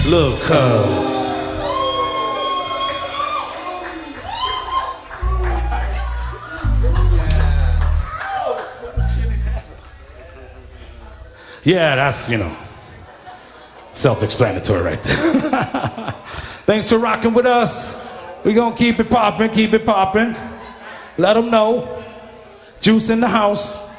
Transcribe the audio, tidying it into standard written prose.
Lil' Cuz. Yeah, that's, self-explanatory right there. Thanks for rocking with us. We're gonna keep it poppin', keep it poppin'. Let them know. Juice in the house.